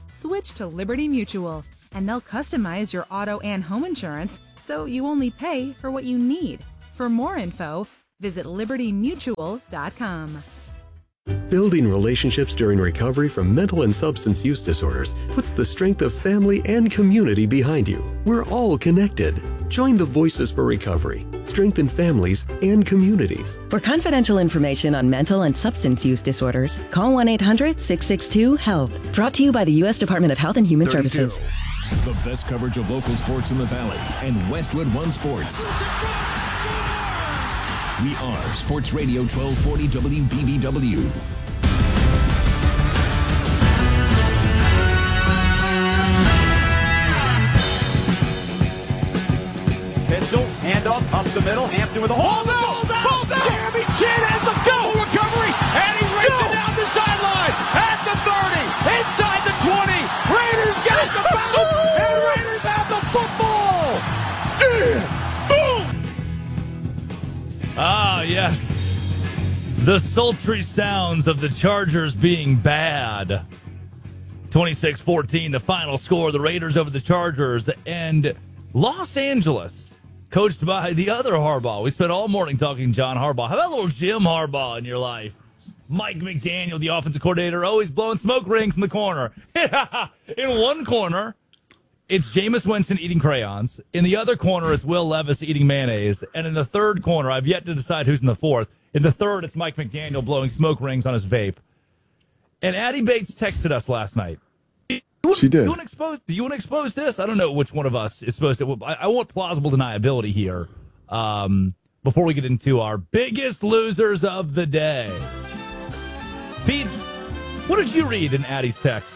Switch to Liberty Mutual, and they'll customize your auto and home insurance so you only pay for what you need. For more info, visit libertymutual.com. Building relationships during recovery from mental and substance use disorders puts the strength of family and community behind you. We're all connected. Join the Voices for Recovery. Strengthen families and communities. For confidential information on mental and substance use disorders, call 1-800-662-HELP. Brought to you by the U.S. Department of Health and Human 32. Services. The best coverage of local sports in the Valley and Westwood One Sports. We are Sports Radio 1240 WBBW. Pistol, handoff, up the middle, Hampton with a hole. Ball's out! Jeremy Chin has the goal recovery, and he's racing down the sideline at the 30, inside the 20. Raiders get it to bounce, and Raiders have the football. Boom! Ah, yes. The sultry sounds of the Chargers being bad. 26-14, the final score. The Raiders over the Chargers. And Los Angeles, coached by the other Harbaugh. We spent all morning talking John Harbaugh. How about a little Jim Harbaugh in your life? Mike McDaniel, the offensive coordinator, always blowing smoke rings in the corner. In one corner, it's Jameis Winston eating crayons. In the other corner, it's Will Levis eating mayonnaise. And in the third corner, I've yet to decide who's in the fourth. In the third, it's Mike McDaniel blowing smoke rings on his vape. And Addie Bates texted us last night. She did. Do you want to expose this? I don't know which one of us is supposed to. I want plausible deniability here before we get into our biggest losers of the day. Pete, what did you read in Addie's text?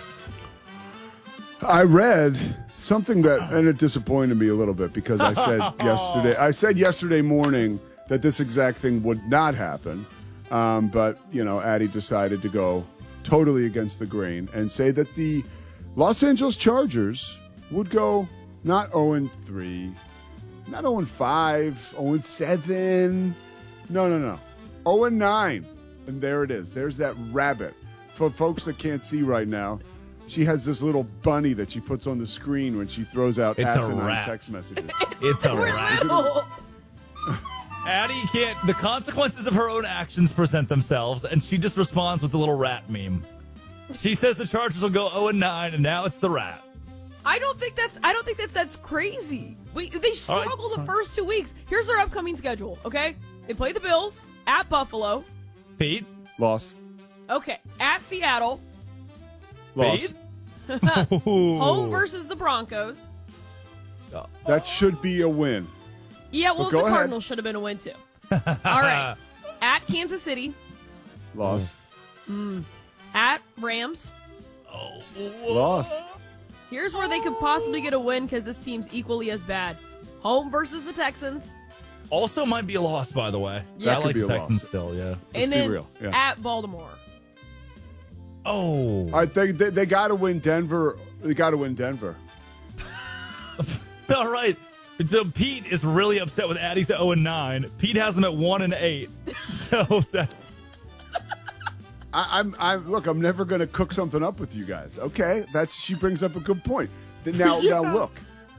I read something and it disappointed me a little bit because I said yesterday morning that this exact thing would not happen. But, Addie decided to go totally against the grain and say that the Los Angeles Chargers would go not 0-3, not 0-5, 0-7. No. 0-9. And there it is. There's that rabbit. For folks that can't see right now, she has this little bunny that she puts on the screen when she throws out asinine text messages. It's a rat. Addie can't. The consequences of her own actions present themselves, and she just responds with the little rat meme. She says the Chargers will go 0-9, and now it's the rat. I don't think that's crazy. They struggle the first 2 weeks. Here's their upcoming schedule. Okay, they play the Bills at Buffalo. Pete, loss. Okay, at Seattle. Loss. Home versus the Broncos. That should be a win. Yeah, well, the Cardinals should have been a win too. All right, at Kansas City. Loss. At Rams. Loss. Here's where they could possibly get a win because this team's equally as bad. Home versus the Texans. Also might be a loss, by the way. Yeah. I like the Texans still, yeah. And then at Baltimore. Oh. I think they got to win Denver. They got to win Denver. All right. So Pete is really upset with Addie's at 0-9. Pete has them at 1-8. So that's... Look, I'm never going to cook something up with you guys. Okay, she brings up a good point. Now look,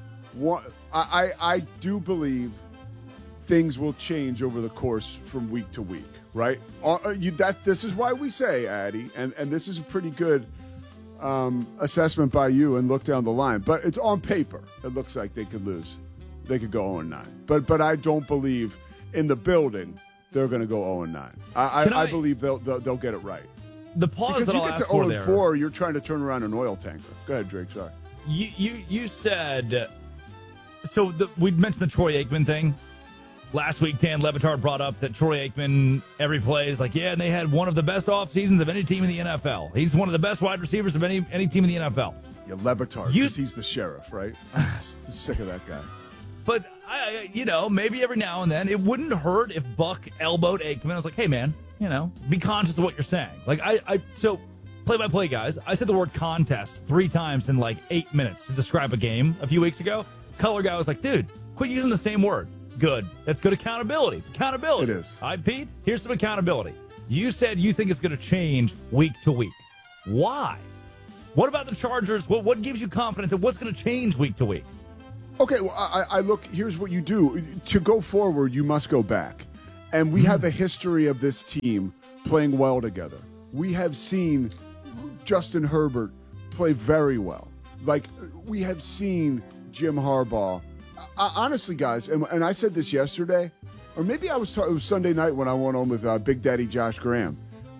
I do believe things will change over the course from week to week, right? This is why we say, Addie, and this is a pretty good assessment by you and look down the line. But it's on paper. It looks like they could lose. They could go 0-9. But I don't believe in the building they're going to go 0-9. I believe they'll get it right. The pause because that you I'll get to ask for 0-4, you're trying to turn around an oil tanker. Go ahead, Drake. Sorry. You said so. We mentioned the Troy Aikman thing last week. Dan Le Batard brought up that Troy Aikman every play is like, and they had one of the best off seasons of any team in the NFL. He's one of the best wide receivers of any team in the NFL. Yeah, Le Batard, because he's the sheriff, right? I'm sick of that guy. But maybe every now and then it wouldn't hurt if Buck elbowed Aikman. I was like, hey man, be conscious of what you're saying. Like so play-by-play guys, I said the word contest 3 times in like 8 minutes to describe a game a few weeks ago. Color guy was like, dude, quit using the same word. Good. That's good accountability. It's accountability. It is. All right, Pete, here's some accountability. You said you think it's going to change week to week. Why? What about the Chargers? What gives you confidence and what's going to change week to week? Okay, well, I look, here's what you do. To go forward, you must go back. And we have a history of this team playing well together. We have seen Justin Herbert play very well. Like, we have seen Jim Harbaugh. Honestly, guys, and I said this yesterday, or maybe it was Sunday night when I went on with Big Daddy Josh Graham.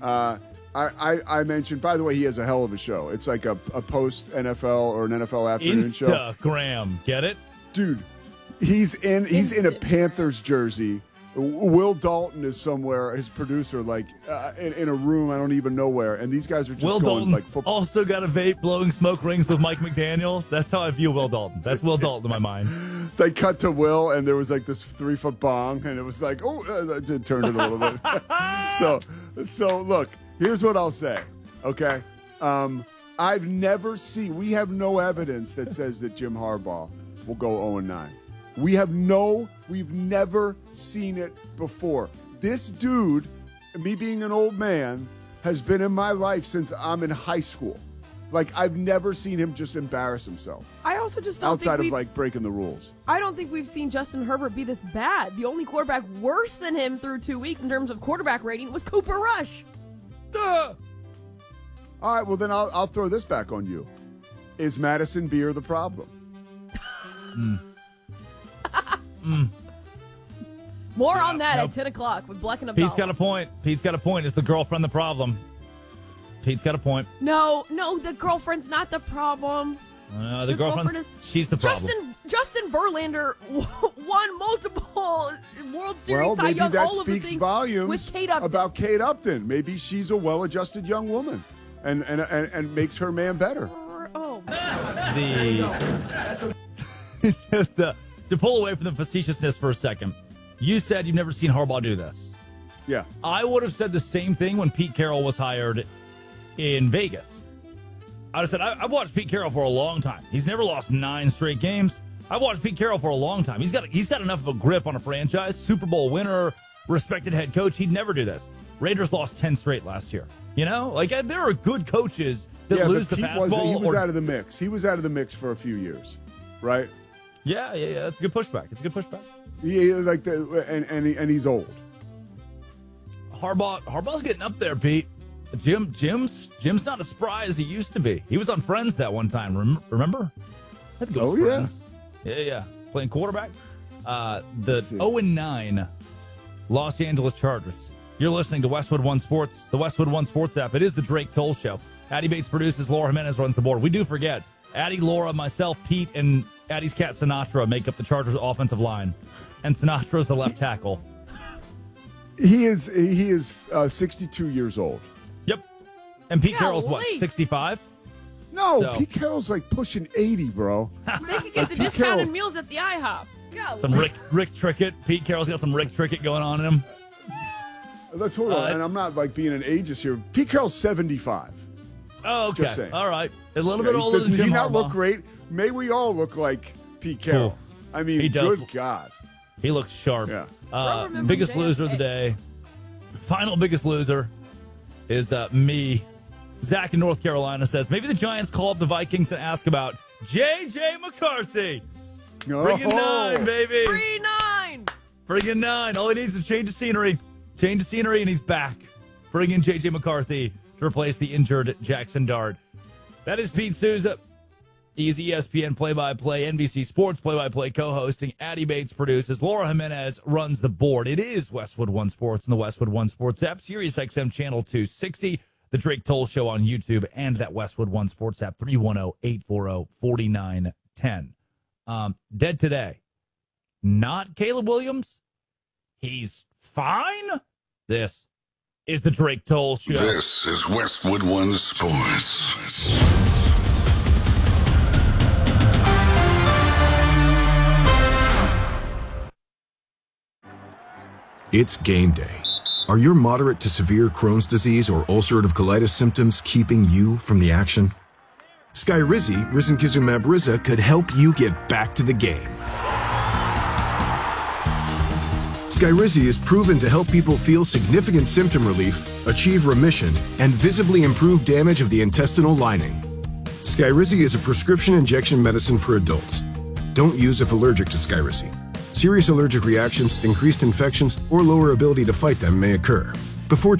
I mentioned, by the way, he has a hell of a show. It's like a post-NFL or an NFL afternoon show. Instagram, get it? Dude, he's in a Panthers jersey. Will Dalton is somewhere, his producer, like in a room I don't even know where, and these guys are just Will going Dalton's like football. Also got a vape blowing smoke rings with Mike McDaniel. That's how I view Will Dalton. That's Will Dalton in my mind. They cut to Will, and there was like this 3-foot bong, and it was like, it turned it a little bit. So look, here's what I'll say. Okay, I've never seen. We have no evidence that says that Jim Harbaugh will go 0-9. We've never seen it before. This dude, me being an old man, has been in my life since I'm in high school. Like, I've never seen him just embarrass himself. I also just don't outside think of like breaking the rules. I don't think we've seen Justin Herbert be this bad. The only quarterback worse than him through 2 weeks in terms of quarterback rating was Cooper Rush. All right, well then I'll throw this back on you. Is Madison Beer the problem? More on that at 10 o'clock with Black and Abdallah. Pete's got a point. Pete's got a point. Is the girlfriend the problem? Pete's got a point. No, the girlfriend's not the problem. The girlfriend she's the problem. Justin Verlander won multiple World Series. Well, maybe Young, that all speaks of the volumes with Kate Upton. about Kate Upton. Maybe she's a well-adjusted young woman and makes her man better. Oh. To pull away from the facetiousness for a second, you said you've never seen Harbaugh do this. Yeah. I would have said the same thing when Pete Carroll was hired in Vegas. I would have said, I've watched Pete Carroll for a long time. He's never lost 9 straight games. I've watched Pete Carroll for a long time. He's got enough of a grip on a franchise, Super Bowl winner, respected head coach. He'd never do this. Raiders lost 10 straight last year. You know, like there are good coaches that lose the fastball. He was out of the mix. He was out of the mix for a few years, right? Yeah. That's a good pushback. Yeah, and he's old. Harbaugh's getting up there, Pete. Jim's not as spry as he used to be. He was on Friends that one time. Remember? I think it was Friends. Yeah. Playing quarterback. The 0-9 Los Angeles Chargers. You're listening to Westwood One Sports, the Westwood One Sports app. It is the Drake Toll Show. Addie Bates produces. Laura Jimenez runs the board. We do forget. Addie, Laura, myself, Pete, and Addie's cat Sinatra make up the Chargers' offensive line. And Sinatra's the left tackle. He is 62 years old. Yep. And Pete Carroll's what, 65? No, Pete Carroll's like pushing 80, bro. They could get the discounted meals at the IHOP. Go. Some Rick Trickett. Pete Carroll's got some Rick Trickett going on in him. Let's hold on. And I'm not like being an ageist here. Pete Carroll's 75. Oh, okay. Just saying. All right. A little bit older than Jim Does he not Harbaugh. look great? May we all look like Pete Carroll. I mean, he does. Good God. He looks sharp. Yeah. Biggest loser of the day. Final biggest loser is me. Zach in North Carolina says, maybe the Giants call up the Vikings and ask about J.J. McCarthy. Bring in 9, baby. Free 9. Bring in 9. All he needs is a change of scenery. Change of scenery, and he's back. Bring in J.J. McCarthy to replace the injured Jackson Dart. That is Pete Souza. He's ESPN play-by-play, NBC Sports play-by-play co-hosting. Addie Bates produces. Laura Jimenez runs the board. It is Westwood One Sports and the Westwood One Sports app, Sirius XM Channel 260, the Drake Toll Show on YouTube, and that Westwood One Sports app, 310-840-4910. Dead today. Not Caleb Williams. He's fine. This is the Drake Toll Show. This is Westwood One Sports. It's game day. Are your moderate to severe Crohn's disease or ulcerative colitis symptoms keeping you from the action? Skyrizi, risankizumab Riza, could help you get back to the game. Skyrizi is proven to help people feel significant symptom relief, achieve remission, and visibly improve damage of the intestinal lining. Skyrizi is a prescription injection medicine for adults. Don't use if allergic to Skyrizi. Serious allergic reactions, increased infections, or lower ability to fight them may occur. Before